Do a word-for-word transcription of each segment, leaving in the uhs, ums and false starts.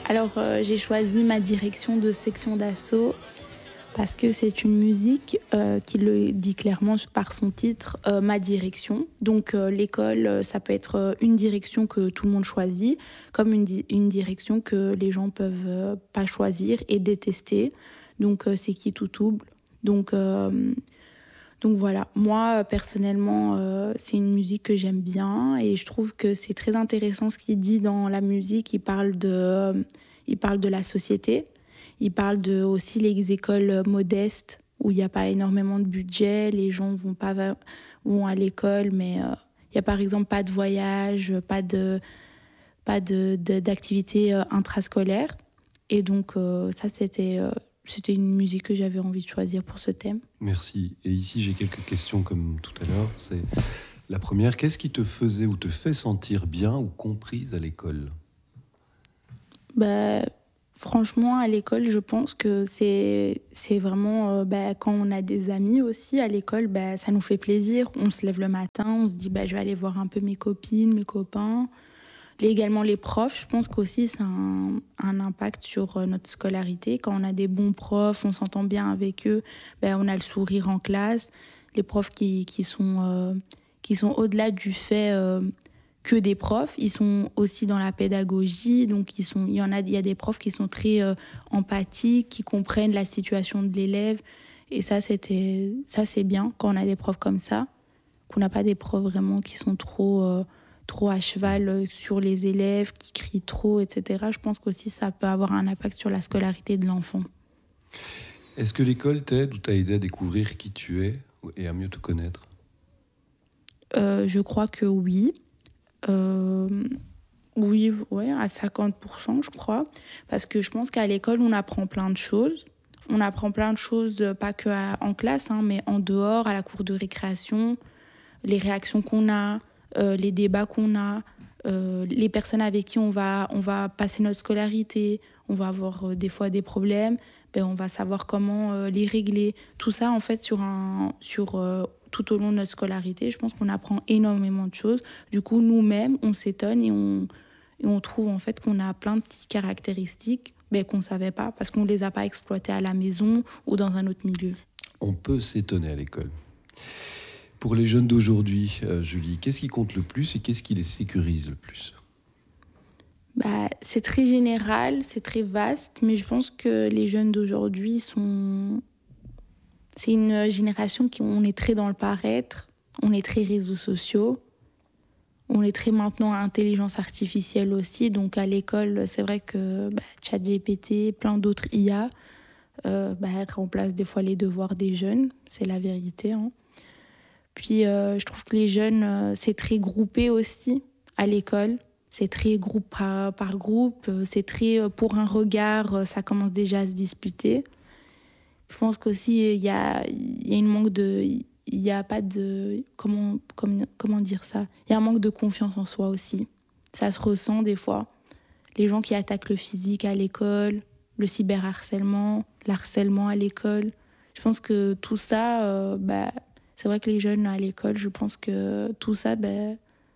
Alors, euh, j'ai choisi ma direction de section d'assaut parce que c'est une musique euh, qui le dit clairement par son titre, euh, ma direction. Donc, euh, l'école, euh, ça peut être euh, une direction que tout le monde choisit, comme une, di- une direction que les gens peuvent euh, pas choisir et détester. Donc, euh, c'est qui tout double. Donc, euh, donc voilà, moi personnellement, euh, c'est une musique que j'aime bien et je trouve que c'est très intéressant ce qu'il dit dans la musique. Il parle de, euh, il parle de la société, il parle de aussi les écoles modestes où il n'y a pas énormément de budget, les gens vont pas va- vont à l'école, mais euh, il y a par exemple pas de voyage, pas de pas de, de- d'activité euh, intrascolaire. Et donc euh, ça c'était euh, c'était une musique que j'avais envie de choisir pour ce thème. Merci. Et ici, j'ai quelques questions comme tout à l'heure. C'est la première, qu'est-ce qui te faisait ou te fait sentir bien ou comprise à l'école? Bah, franchement, à l'école, je pense que c'est c'est vraiment euh, bah, quand on a des amis aussi à l'école, bah, ça nous fait plaisir. On se lève le matin, on se dit bah, je vais aller voir un peu mes copines, mes copains. Et également les profs, je pense qu'aussi ça a un, un impact sur euh, notre scolarité. Quand on a des bons profs, on s'entend bien avec eux, bah, on a le sourire en classe. Les profs qui, qui sont, euh, qui sont au-delà du fait euh, que des profs, ils sont aussi dans la pédagogie. Donc ils sont, il y en a, il y a des profs qui sont très euh, empathiques, qui comprennent la situation de l'élève. Et ça, c'était, ça c'est bien quand on a des profs comme ça, qu'on n'a pas des profs vraiment qui sont trop, euh, trop à cheval euh, sur les élèves, qui crient trop, et cetera. Je pense qu'aussi ça peut avoir un impact sur la scolarité de l'enfant. Est-ce que l'école t'aide ou t'a aidé à découvrir qui tu es et à mieux te connaître? Euh, je crois que oui. Euh, oui, ouais, à cinquante pour cent, je crois. Parce que je pense qu'à l'école, on apprend plein de choses. On apprend plein de choses, euh, pas que à- en classe, hein, mais en dehors, à la cour de récréation, les réactions qu'on a, euh, les débats qu'on a, euh, les personnes avec qui on va, on va passer notre scolarité, on va avoir euh, des fois des problèmes, ben, on va savoir comment euh, les régler. Tout ça, en fait, sur un, sur, euh, tout au long de notre scolarité, je pense qu'on apprend énormément de choses. Du coup, nous-mêmes, on s'étonne et on, et on trouve en fait qu'on a plein de petites caractéristiques ben, qu'on ne savait pas parce qu'on ne les a pas exploitées à la maison ou dans un autre milieu. On peut s'étonner à l'école. Pour les jeunes d'aujourd'hui, euh, Julie, qu'est-ce qui compte le plus et qu'est-ce qui les sécurise le plus? Bah, c'est très général, c'est très vaste, mais je pense que les jeunes d'aujourd'hui sont... C'est une génération qui on est très dans le paraître, on est très réseaux sociaux, on est très maintenant à intelligence artificielle aussi. Donc à l'école, c'est vrai que bah, ChatGPT, plein d'autres I A, euh, bah, remplacent des fois les devoirs des jeunes, c'est la vérité, hein. Puis euh, je trouve que les jeunes, euh, c'est très groupé aussi à l'école. C'est très groupe par, par groupe. euh, C'est très euh, pour un regard, euh, ça commence déjà à se disputer. Je pense qu'aussi il y a, il y a une manque de, il y a pas de, comment, comment, comment dire ça? Il y a un manque de confiance en soi aussi. Ça se ressent des fois. Les gens qui attaquent le physique à l'école, le cyberharcèlement, l'harcèlement à l'école. Je pense que tout ça, euh, bah, c'est vrai que les jeunes à l'école, je pense que tout ça, bah,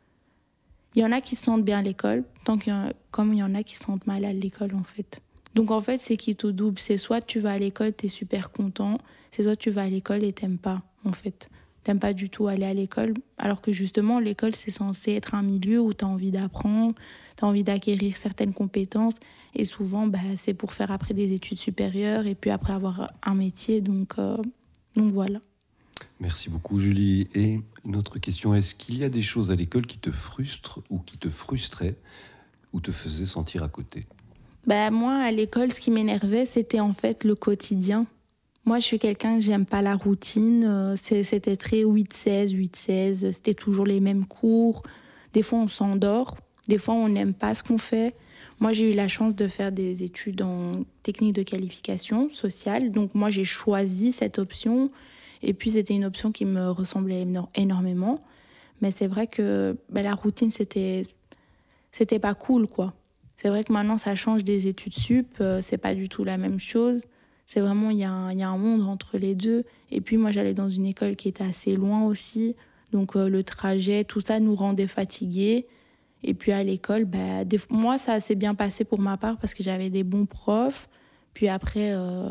il y en a qui se sentent bien à l'école, tant qu'il y en- comme il y en a qui se sentent mal à l'école en fait. Donc en fait, c'est qui tout double. C'est soit tu vas à l'école, t'es super content, c'est soit tu vas à l'école et t'aimes pas en fait. T'aimes pas du tout aller à l'école, alors que justement l'école c'est censé être un milieu où t'as envie d'apprendre, t'as envie d'acquérir certaines compétences, et souvent bah, c'est pour faire après des études supérieures et puis après avoir un métier. Donc euh, donc voilà. Merci beaucoup, Julie. Et une autre question, est-ce qu'il y a des choses à l'école qui te frustrent ou qui te frustraient ou te faisaient sentir à côté? Bah moi à l'école, ce qui m'énervait, c'était en fait le quotidien. Moi, je suis quelqu'un, j'aime pas la routine. euh, c'est- C'était très huit seize, huit seize. C'était toujours les mêmes cours. Des fois, on s'endort. Des fois, on n'aime pas ce qu'on fait. Moi, j'ai eu la chance de faire des études en technique de qualification sociale. Donc, moi, j'ai choisi cette option. Et puis, c'était une option qui me ressemblait éno- énormément. Mais c'est vrai que bah, la routine, c'était, c'était pas cool, quoi. C'est vrai que maintenant, ça change des études sup. euh, c'est pas du tout la même chose. C'est vraiment, il y, a un- il y a un monde entre les deux. Et puis moi, j'allais dans une école qui était assez loin aussi. Donc euh, le trajet, tout ça nous rendait fatigués. Et puis à l'école, bah, des... moi, ça s'est bien passé pour ma part parce que j'avais des bons profs. Puis après, euh...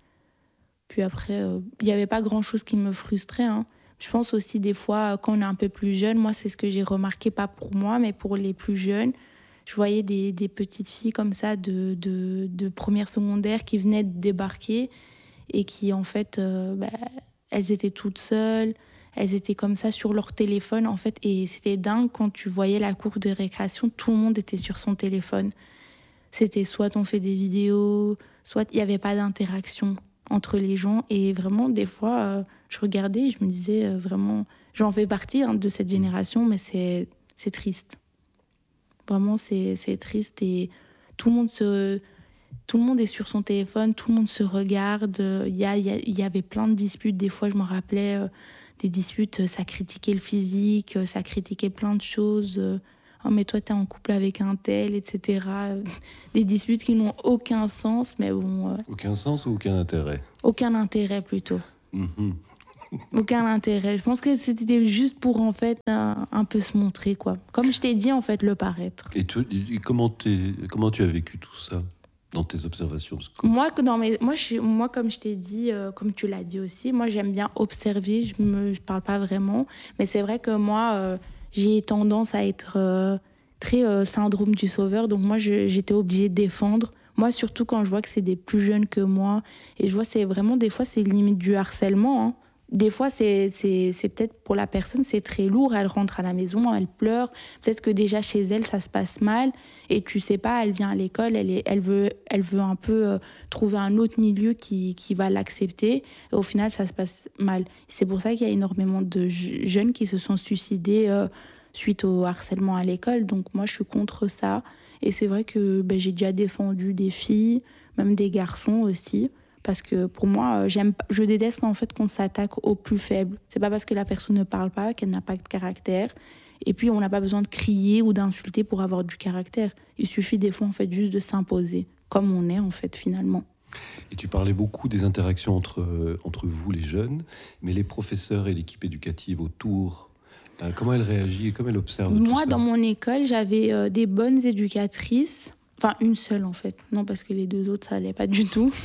puis après, il euh... n'y avait pas grand-chose qui me frustrait, hein. Je pense aussi des fois, quand on est un peu plus jeune, moi, c'est ce que j'ai remarqué, pas pour moi, mais pour les plus jeunes. Je voyais des, des petites filles comme ça de, de, de première secondaire qui venaient de débarquer et qui, en fait, euh, bah, elles étaient toutes seules. Elles étaient comme ça sur leur téléphone, en fait. Et c'était dingue quand tu voyais la cour de récréation, tout le monde était sur son téléphone. C'était soit on fait des vidéos, soit il n'y avait pas d'interaction entre les gens. Et vraiment, des fois, euh, je regardais et je me disais euh, vraiment... J'en fais partie hein, de cette génération, mais c'est, c'est triste. Vraiment, c'est, c'est triste. Et tout le monde se... Tout le monde est sur son téléphone, tout le monde se regarde. Il y, a, il y, a, il y avait plein de disputes. Des fois, je me rappelais euh, des disputes, ça critiquait le physique, ça critiquait plein de choses. Euh, oh, mais toi, t'es en couple avec un tel, et cetera. Des disputes qui n'ont aucun sens, mais bon... Euh, aucun sens ou aucun intérêt? Aucun intérêt, plutôt. Mm-hmm. Aucun intérêt. Je pense que c'était juste pour, en fait, un, un peu se montrer, quoi. Comme je t'ai dit, en fait, le paraître. Et, tu, et comment, t'es, comment tu as vécu tout ça dans tes observations? Que... Moi, dans mes, moi, je, moi, comme je t'ai dit, euh, comme tu l'as dit aussi, moi, j'aime bien observer. Je ne je parle pas vraiment. Mais c'est vrai que moi, euh, j'ai tendance à être euh, très euh, syndrome du sauveur. Donc, moi, je, j'étais obligée de défendre. Moi, surtout quand je vois que c'est des plus jeunes que moi. Et je vois, c'est vraiment, des fois, c'est limite du harcèlement, hein. Des fois, c'est, c'est, c'est peut-être pour la personne, c'est très lourd. Elle rentre à la maison, elle pleure. Peut-être que déjà chez elle, ça se passe mal. Et tu sais pas, elle vient à l'école, elle, est, elle, veut, elle veut un peu euh, trouver un autre milieu qui, qui va l'accepter. Et au final, ça se passe mal. C'est pour ça qu'il y a énormément de jeunes qui se sont suicidés euh, suite au harcèlement à l'école. Donc moi, je suis contre ça. Et c'est vrai que ben, j'ai déjà défendu des filles, même des garçons aussi. Parce que pour moi, j'aime, je déteste en fait qu'on s'attaque aux plus faibles. C'est pas parce que la personne ne parle pas qu'elle n'a pas de caractère. Et puis, on n'a pas besoin de crier ou d'insulter pour avoir du caractère. Il suffit des fois en fait juste de s'imposer, comme on est en fait finalement. Et tu parlais beaucoup des interactions entre, entre vous les jeunes, mais les professeurs et l'équipe éducative autour, euh, comment elle réagit et comment elle observe tout ça? Moi, dans mon école, j'avais euh, des bonnes éducatrices. Enfin, une seule en fait. Non, parce que les deux autres, ça allait pas du tout.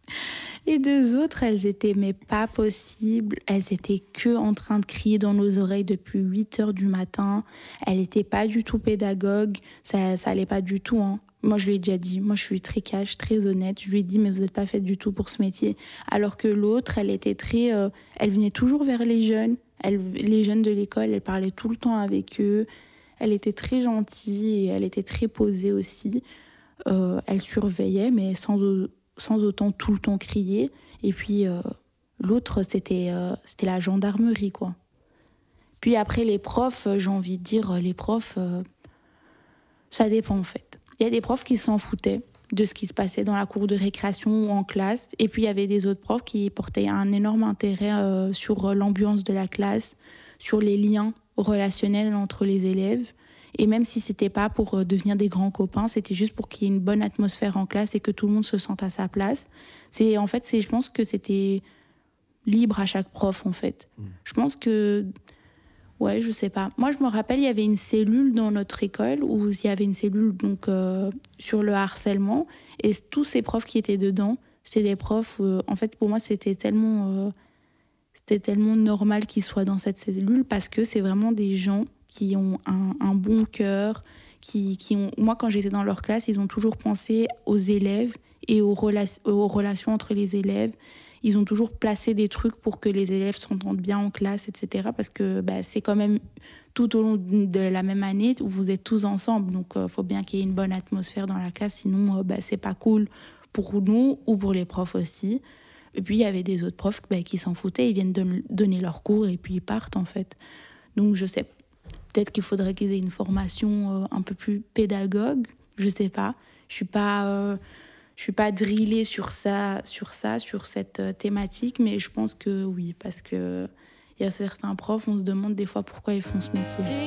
Les deux autres, elles étaient mais pas possible. Elles étaient que en train de crier dans nos oreilles depuis huit heures du matin. Elles n'étaient pas du tout pédagogues. Ça, ça allait pas du tout, hein. Moi, je lui ai déjà dit. Moi, je suis très cash, très honnête. Je lui ai dit, mais vous n'êtes pas faite du tout pour ce métier. Alors que l'autre, elle était très... Euh, elle venait toujours vers les jeunes. Elle, les jeunes de l'école, elle parlait tout le temps avec eux. Elle était très gentille et elle était très posée aussi. Euh, elle surveillait, mais sans... sans autant tout le temps crier. Et puis, euh, l'autre, c'était, euh, c'était la gendarmerie, quoi. Puis après, les profs, j'ai envie de dire, les profs, euh, ça dépend, en fait. Il y a des profs qui s'en foutaient de ce qui se passait dans la cour de récréation ou en classe. Et puis, il y avait des autres profs qui portaient un énorme intérêt euh, sur l'ambiance de la classe, sur les liens relationnels entre les élèves. Et même si c'était pas pour devenir des grands copains, c'était juste pour qu'il y ait une bonne atmosphère en classe et que tout le monde se sente à sa place. C'est, en fait, c'est, je pense que c'était libre à chaque prof, en fait. Mmh. Je pense que... Ouais, je sais pas. Moi, je me rappelle, il y avait une cellule dans notre école où il y avait une cellule donc, euh, sur le harcèlement. Et tous ces profs qui étaient dedans, c'était des profs... Euh, en fait, pour moi, c'était tellement, euh, c'était tellement normal qu'ils soient dans cette cellule parce que c'est vraiment des gens... qui ont un, un bon cœur, qui, qui ont... Moi, quand j'étais dans leur classe, ils ont toujours pensé aux élèves et aux, rela- aux relations entre les élèves. Ils ont toujours placé des trucs pour que les élèves s'entendent bien en classe, et cetera. Parce que bah, c'est quand même tout au long de la même année où vous êtes tous ensemble. Donc, il euh, faut bien qu'il y ait une bonne atmosphère dans la classe. Sinon, euh, bah, c'est pas cool pour nous ou pour les profs aussi. Et puis, il y avait des autres profs bah, qui s'en foutaient. Ils viennent don- donner leurs cours et puis ils partent, en fait. Donc, je sais pas. Peut-être qu'il faudrait qu'ils aient une formation euh, un peu plus pédagogue, je sais pas. Je suis pas, euh, je suis pas drillée sur ça, sur ça, sur cette euh, thématique, mais je pense que oui, parce que il y a certains profs, on se demande des fois pourquoi ils font ce métier.